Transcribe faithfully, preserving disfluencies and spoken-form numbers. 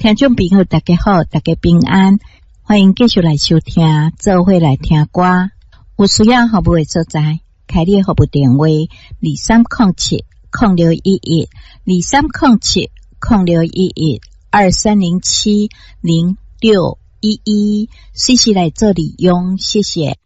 听众朋友大家好，大家平安，欢迎继续来收听做伙来听歌。有需要服务的所在，开立服务电话二三零七零六一一二三零七零六一一二三零七零六一一，随时来做利用，谢谢。